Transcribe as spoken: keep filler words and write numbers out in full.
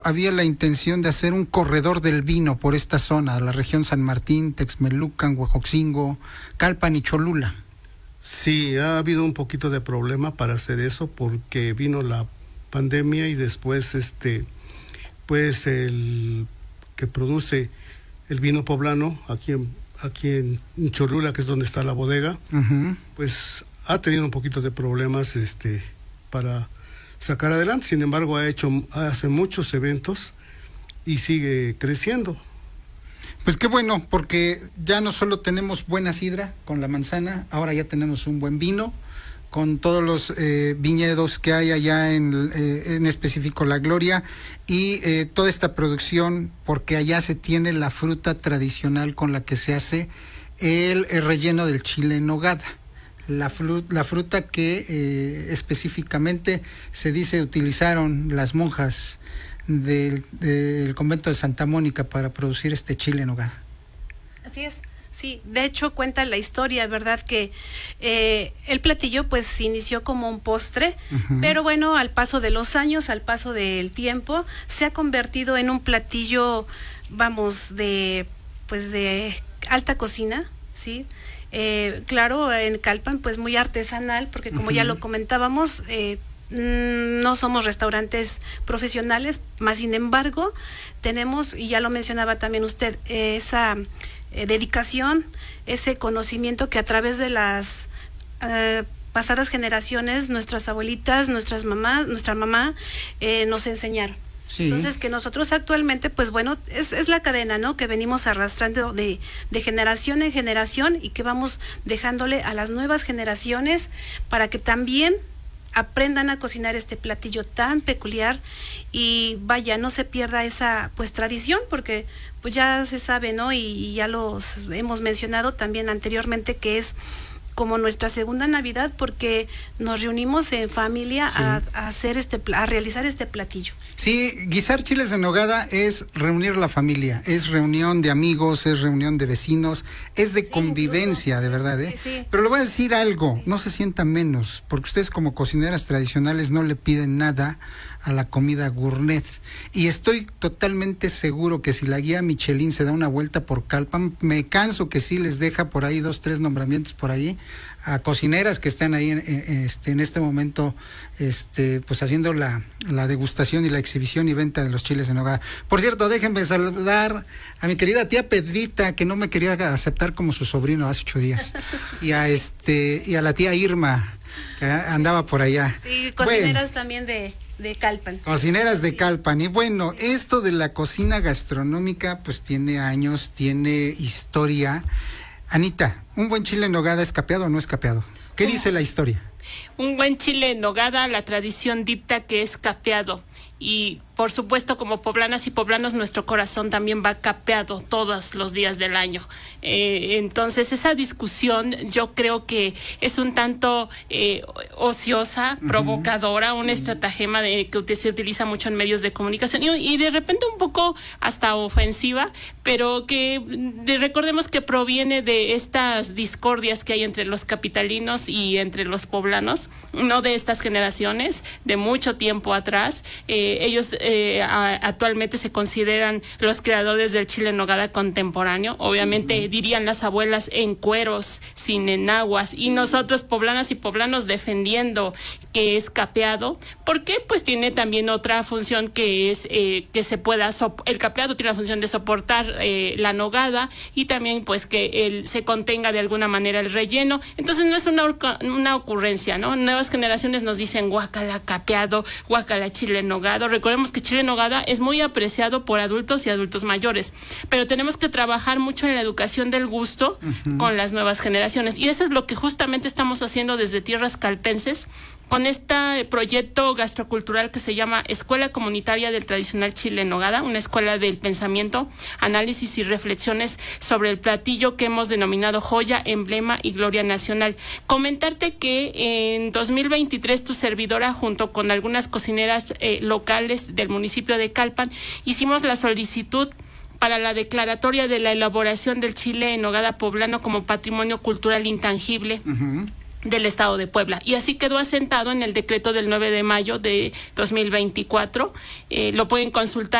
Había la intención de hacer un corredor del vino por esta zona, la región San Martín, Texmelucan, Huejotzingo, Calpan y Cholula. Sí, ha habido un poquito de problema para hacer eso porque vino la pandemia y después este pues el que produce el vino poblano aquí en, aquí en Cholula, que es donde está la bodega, uh-huh. pues ha tenido un poquito de problemas este para sacar adelante. Sin embargo, ha hecho hace muchos eventos y sigue creciendo. Pues qué bueno, porque ya no solo tenemos buena sidra con la manzana, ahora ya tenemos un buen vino con todos los eh, viñedos que hay allá en, eh, en específico La Gloria, y eh, toda esta producción, porque allá se tiene la fruta tradicional con la que se hace el, el relleno del chile en nogada. La, fru- la fruta que eh, específicamente se dice utilizaron las monjas del, del convento de Santa Mónica para producir este chile en nogada. Así es, sí, de hecho cuenta la historia, ¿verdad? Que eh, el platillo pues se inició como un postre, uh-huh. pero bueno, al paso de los años, al paso del tiempo, se ha convertido en un platillo, vamos, de pues de alta cocina, ¿sí? Eh, claro, en Calpan pues muy artesanal, porque como uh-huh. ya lo comentábamos, eh, no somos restaurantes profesionales, más sin embargo tenemos, y ya lo mencionaba también usted, eh, esa eh, dedicación, ese conocimiento que a través de las eh, pasadas generaciones, nuestras abuelitas, nuestras mamás, nuestra mamá eh, nos enseñaron. Sí. Entonces, que nosotros actualmente, pues bueno, es, es la cadena, ¿no? Que venimos arrastrando de, de generación en generación y que vamos dejándole a las nuevas generaciones para que también aprendan a cocinar este platillo tan peculiar y vaya, no se pierda esa pues tradición, porque pues ya se sabe, ¿no? Y, y ya los hemos mencionado también anteriormente, que es como nuestra segunda Navidad, porque nos reunimos en familia sí. a, a hacer este a realizar este platillo. Sí, guisar chiles en nogada es reunir la familia, es reunión de amigos, es reunión de vecinos, es de sí, convivencia, incluso, de verdad, sí, ¿eh? Sí, sí. Pero le voy a decir algo, sí. no se sientan menos, porque ustedes como cocineras tradicionales no le piden nada a la comida gourmet, y estoy totalmente seguro que si la guía Michelin se da una vuelta por Calpan, me canso que sí les deja por ahí dos, tres nombramientos por ahí a cocineras que están ahí en, en, este, en este momento este, pues haciendo la, la degustación y la exhibición y venta de los chiles en nogada. Por cierto, déjenme saludar a mi querida tía Pedrita, que no me quería aceptar como su sobrino hace ocho días, y a este y a la tía Irma, que andaba por allá. Sí, cocineras bueno, también de de Calpan. Cocineras de Calpan. Y bueno, esto de la cocina gastronómica pues tiene años, tiene historia. Anita, ¿un buen chile en nogada es capeado o no es capeado? ¿Qué dice la historia? Un buen chile en nogada, la tradición dicta que es capeado. Y por supuesto, como poblanas y poblanos, nuestro corazón también va capeado todos los días del año. Eh, entonces, esa discusión yo creo que es un tanto eh, ociosa, uh-huh. provocadora, una sí. estratagema de, que se utiliza mucho en medios de comunicación y, y de repente un poco hasta ofensiva, pero que de, recordemos que proviene de estas discordias que hay entre los capitalinos y entre los poblanos, no de estas generaciones, de mucho tiempo atrás. Eh, ellos eh, a, actualmente se consideran los creadores del chile en nogada contemporáneo, obviamente uh-huh. dirían las abuelas en cueros, sin enaguas, sí. y nosotros poblanas y poblanos defendiendo que es capeado, porque pues tiene también otra función que es eh, que se pueda, sop- el capeado tiene la función de soportar eh, la nogada y también pues que el, se contenga de alguna manera el relleno. Entonces no es una, una ocurrencia, ¿no? Nuevas generaciones nos dicen guácala capeado, guácala chile en nogada. Recordemos que chile en nogada es muy apreciado por adultos y adultos mayores, pero tenemos que trabajar mucho en la educación del gusto uh-huh. con las nuevas generaciones, y eso es lo que justamente estamos haciendo desde tierras calpenses con este proyecto gastrocultural que se llama Escuela Comunitaria del Tradicional Chile en Nogada, una escuela del pensamiento, análisis y reflexiones sobre el platillo que hemos denominado joya, emblema y gloria nacional. Comentarte que en dos mil veintitrés tu servidora, junto con algunas cocineras eh, locales del municipio de Calpan, hicimos la solicitud para la declaratoria de la elaboración del chile en nogada poblano como patrimonio cultural intangible. Uh-huh. del Estado de Puebla. Y así quedó asentado en el decreto del nueve de mayo de dos mil veinticuatro. Eh, lo pueden consultar